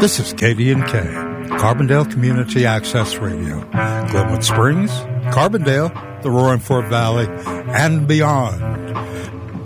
This is KD&K, Carbondale Community Access Radio. Glenwood Springs, Carbondale, the Roaring Fork Valley, and beyond.